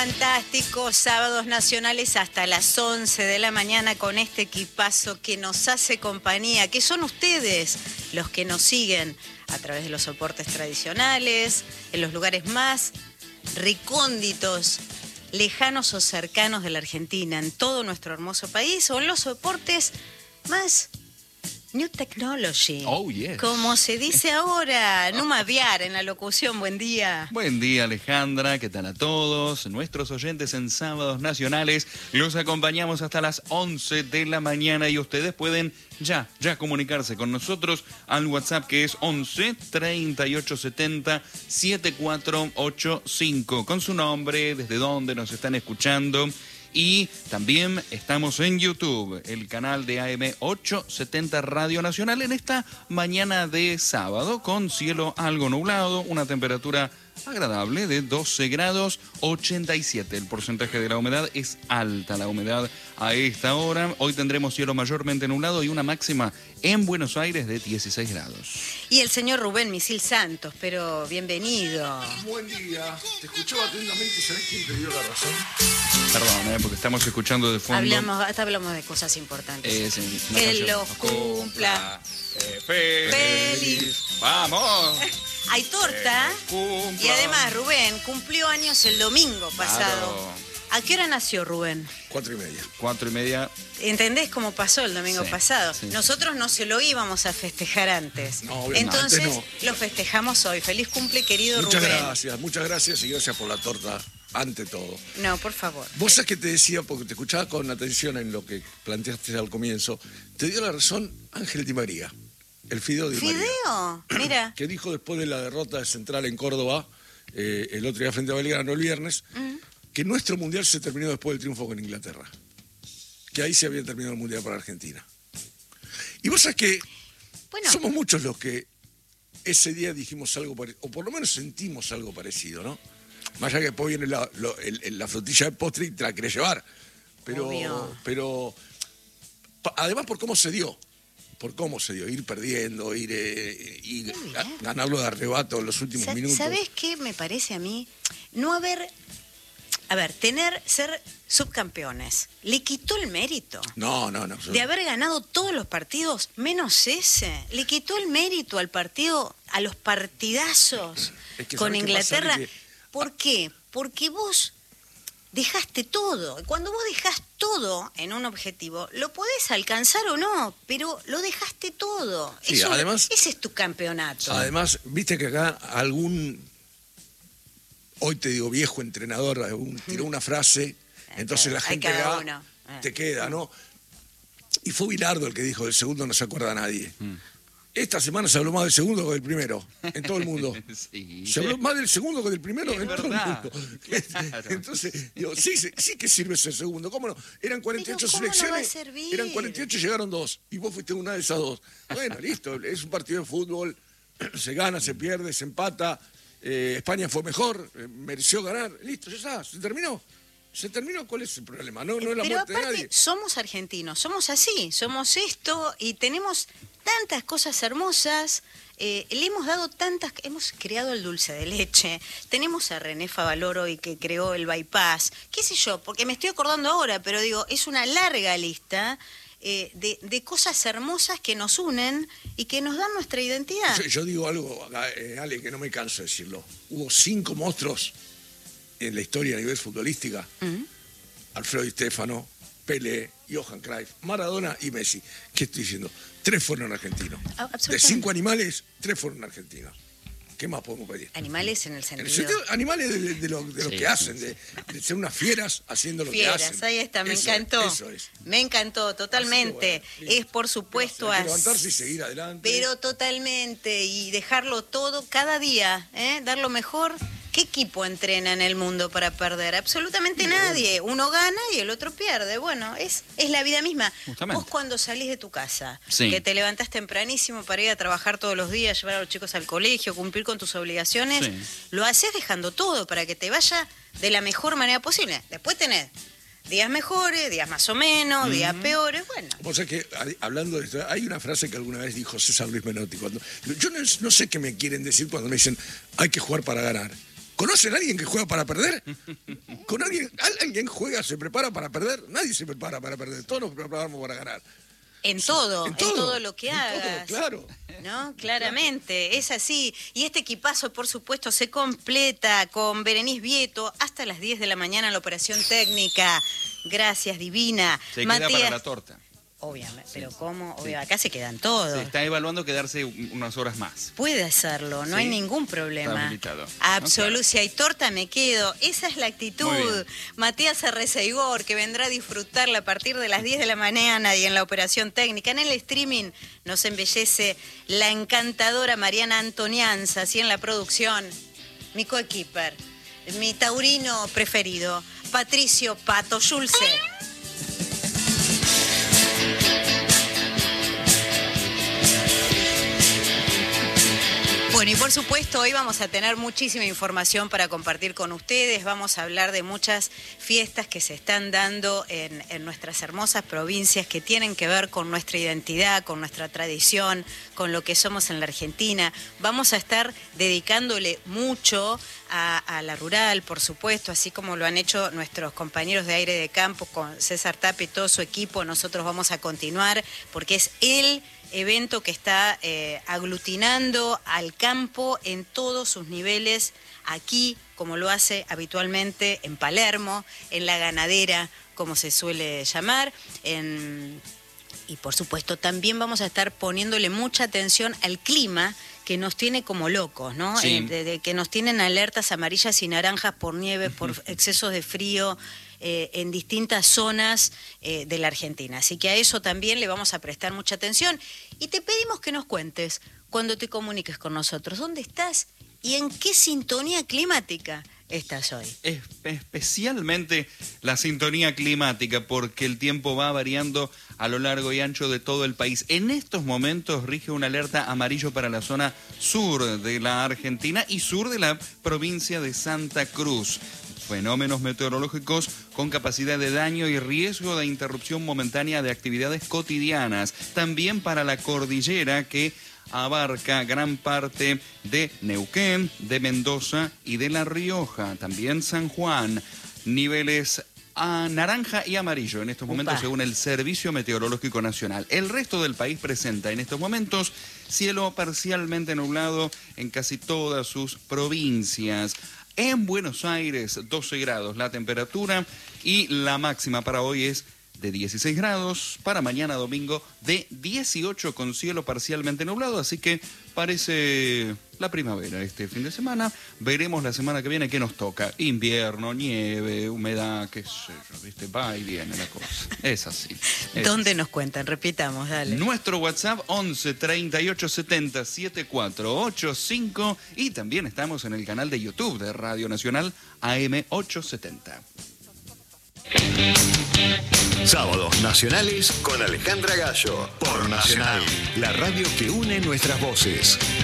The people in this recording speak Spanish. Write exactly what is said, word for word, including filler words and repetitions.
Fantásticos sábados nacionales hasta las once de la mañana con este equipazo que nos hace compañía, que son ustedes los que nos siguen a través de los soportes tradicionales, en los lugares más recónditos, lejanos o cercanos de la Argentina, en todo nuestro hermoso país, o en los soportes más New Technology, oh, yes. como se dice ahora, Numa Aviar en la locución. Buen día. Buen día, Alejandra, ¿qué tal a todos? Nuestros oyentes en Sábados Nacionales, los acompañamos hasta las once de la mañana y ustedes pueden ya, ya comunicarse con nosotros al WhatsApp que es once, treinta y ocho setenta, setenta y cuatro ochenta y cinco, con su nombre, desde dónde nos están escuchando. Y también estamos en YouTube, el canal de A M ochocientos setenta Radio Nacional, en esta mañana de sábado, con cielo algo nublado, una temperatura agradable de doce grados ochenta y siete. El porcentaje de la humedad es alta, la humedad a esta hora. Hoy tendremos cielo mayormente nublado y una máxima en Buenos Aires de dieciséis grados. Y el señor Rubén Misil Santos, pero bienvenido. Buen día, te escuchaba atentamente y ¿sabés quién te dio la razón? Perdón, eh, porque estamos escuchando de fondo. Hablamos, hasta hablamos de cosas importantes. Eh, sí, que canción. los cumpla. Eh, feliz. Feliz. Vamos. Hay torta. Eh, Y además, Rubén cumplió años el domingo pasado. Claro. ¿A qué hora nació Rubén? Cuatro y media. Cuatro y media. ¿Entendés cómo pasó el domingo Sí, pasado? sí. Nosotros no se lo íbamos a festejar antes. No, obviamente Entonces no. lo festejamos hoy. Feliz cumple, querido Muchas Rubén. gracias, muchas gracias y gracias por la torta, ante todo. No, por favor. Vos sabés que te decía, porque te escuchaba con atención en lo que planteaste al comienzo, te dio la razón Ángel Di María, el Fideo Di María. Fideo, mira. Que dijo después de la derrota de Central en Córdoba, eh, el otro día frente a Belgrano, el viernes, Mm. que nuestro mundial se terminó después del triunfo con Inglaterra. Que ahí se había terminado el mundial para Argentina. Y vos sabés que Bueno, somos muchos los que ese día dijimos algo parecido, o por lo menos sentimos algo parecido, ¿no? Más allá que después viene la, lo- el- el- la frutilla de postre y te la querés llevar. Pero, Obvio. pero pa- además por cómo se dio. Por cómo se dio, ir perdiendo, ir, eh, ir Muy a- bien. ganarlo de arrebato en los últimos Sa- minutos. ¿sabés qué me parece a mí? No haber... A ver, tener, ser subcampeones, ¿le quitó el mérito? No, no, no. De haber ganado todos los partidos, menos ese. Le quitó el mérito al partido, a los partidazos Es que con ¿sabés qué pasa? Inglaterra. Que- ¿Por qué? Porque vos dejaste todo. Cuando vos dejás todo en un objetivo, lo podés alcanzar o no, pero lo dejaste todo. Sí, Eso- además- ese es tu campeonato. Además, viste que acá algún, hoy te digo viejo entrenador, algún- tiró una frase, entonces la Hay gente cada va, uno. Eh. te queda, ¿no? Y fue Bilardo el que dijo, del segundo no se acuerda nadie. Esta semana se habló más del segundo que del primero, en todo el mundo. Sí. Se habló más del segundo que del primero Es en todo verdad. el mundo. Claro. Entonces, digo, sí, sí, sí que sirve ese segundo, ¿cómo no? Eran cuarenta y ocho Pero ¿cómo no va a selecciones, servir? eran cuarenta y ocho y llegaron dos, y vos fuiste una de esas dos. Bueno, listo, es un partido de fútbol, se gana, se pierde, se empata, eh, España fue mejor, eh, mereció ganar, listo, ya está, se terminó. Se terminó, ¿cuál es el problema? No, no es la Pero muerte de aparte, nadie. somos argentinos, somos así, somos esto y tenemos tantas cosas hermosas, eh, le hemos dado tantas, hemos creado el dulce de leche, tenemos a René Favaloro y que creó el bypass, qué sé yo, porque me estoy acordando ahora, pero digo, es una larga lista eh, de, de cosas hermosas que nos unen y que nos dan nuestra identidad. Yo, yo digo algo, eh, Ale, que no me canso de decirlo. Hubo cinco monstruos en la historia a nivel futbolística. Mm. Alfredo Di Stéfano, Pelé, Johan Cruyff, Maradona y Messi. ¿Qué estoy diciendo? Tres fueron argentinos. Ah, De absolutamente. cinco animales, tres fueron argentinos. ¿Qué más podemos pedir? Animales en el En sentido... el sentido, animales de, de- de lo, de lo Sí, que hacen, de, de ser unas fieras haciendo lo que Fieras, hacen. ahí está, me Eso encantó. Es, eso es. Me encantó, totalmente. Así que bueno, es por supuesto Hay que así. levantarse y seguir adelante. Pero totalmente, y dejarlo todo cada día, ¿eh? Dar lo mejor. ¿Qué equipo entrena en el mundo para perder? Absolutamente nadie. Uno gana y el otro pierde. Bueno, es, es la vida misma. Justamente. Vos cuando salís de tu casa, Sí. que te levantás tempranísimo para ir a trabajar todos los días, llevar a los chicos al colegio, cumplir con tus obligaciones, Sí. lo haces dejando todo para que te vaya de la mejor manera posible. Después tenés días mejores, días más o menos, días peores, bueno. Vos sabés que, a- hablando de esto, hay una frase que alguna vez dijo César Luis Menotti. Cuando, yo no, no sé qué me quieren decir cuando me dicen hay que jugar para ganar. ¿Conocen a alguien que juega para perder? ¿Con alguien, alguien juega, se prepara para perder? Nadie se prepara para perder, todos nos preparamos para ganar. En todo, en todo, en todo lo que en hagas. Todo, claro. ¿No? Claramente, es así. Y este equipazo, por supuesto, se completa con Berenice Vieto hasta las diez de la mañana en la operación técnica. Gracias, divina. Se Matías... queda para la torta. Obviamente, Sí. pero ¿cómo? Sí. Obvio, acá se quedan todos. Se está evaluando quedarse unas horas más. Puede hacerlo, no Sí. hay ningún problema. Está habilitado. Absoluto, No, claro. si hay torta me quedo. Esa es la Muy actitud. bien. Matías Arreceigor, que vendrá a disfrutarla a partir de las diez de la mañana y en la operación técnica. En el streaming nos embellece la encantadora Mariana Antonianza, así en la producción. Mi coequiper, mi taurino preferido, Patricio Pato Yulce. Bueno, y por supuesto hoy vamos a tener muchísima información para compartir con ustedes. Vamos a hablar de muchas fiestas que se están dando en, en nuestras hermosas provincias que tienen que ver con nuestra identidad, con nuestra tradición, con lo que somos en la Argentina. Vamos a estar dedicándole mucho a, a la rural, por supuesto, así como lo han hecho nuestros compañeros de Aire de Campo con César Tapia y todo su equipo. Nosotros vamos a continuar porque es el evento que está eh, aglutinando al campo en todos sus niveles, aquí, como lo hace habitualmente en Palermo, en la ganadera, como se suele llamar, en... y por supuesto también vamos a estar poniéndole mucha atención al clima que nos tiene como locos, ¿no? Sí. Eh, de, de que nos tienen alertas amarillas y naranjas por nieve, por excesos de frío, Eh, en distintas zonas eh, de la Argentina. Así que a eso también le vamos a prestar mucha atención. Y te pedimos que nos cuentes, cuando te comuniques con nosotros, ¿dónde estás y en qué sintonía climática estás hoy? Es, especialmente la sintonía climática, porque el tiempo va variando a lo largo y ancho de todo el país. En estos momentos rige una alerta amarillo para la zona sur de la Argentina y sur de la provincia de Santa Cruz. Fenómenos meteorológicos con capacidad de daño y riesgo de interrupción momentánea de actividades cotidianas. También para la cordillera que abarca gran parte de Neuquén, de Mendoza y de La Rioja. También San Juan. Niveles a naranja y amarillo en estos momentos, Upa. según el Servicio Meteorológico Nacional. El resto del país presenta en estos momentos cielo parcialmente nublado en casi todas sus provincias. En Buenos Aires, doce grados la temperatura y la máxima para hoy es de dieciséis grados, para mañana domingo de dieciocho con cielo parcialmente nublado, así que parece la primavera este fin de semana. Veremos la semana que viene qué nos toca. Invierno, nieve, humedad, qué sé yo, ¿viste? Va y viene la cosa. Es así. Es ¿Dónde así. nos cuentan? Repitamos, dale. Nuestro WhatsApp once treinta y ocho setenta setenta y cuatro ochenta y cinco y también estamos en el canal de YouTube de Radio Nacional A M ochocientos setenta. Sábados Nacionales con Alejandra Gallo. Por Nacional, la radio que une nuestras voces.